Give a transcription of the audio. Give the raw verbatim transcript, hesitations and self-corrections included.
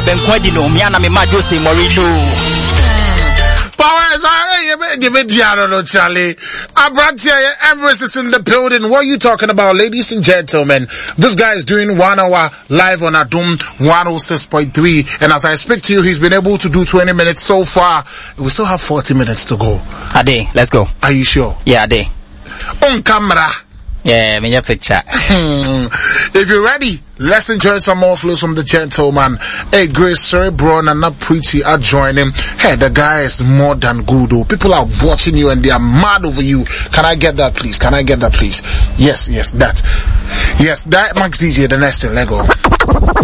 benkwadi no me ana me ma Jose Mourinho. Powers, I no Charlie. Abrantia Empress is in the building. What are you talking about, ladies and gentlemen? This guy is doing one hour live on Adum one oh six point three, and as I speak to you, he's been able to do twenty minutes so far. We still have forty minutes to go. Ade, let's go. Are you sure? Yeah, Ade. On camera. Yeah, me your picture. If you're ready, let's enjoy some more flows from the gentleman. Hey, Grace Cerebron and not Pretty are joining. Hey, the guy is more than good. Oh. People are watching you and they are mad over you. Can I get that, please? Can I get that, please? Yes, yes, that. Yes, that Max D J, the next thing. Let go.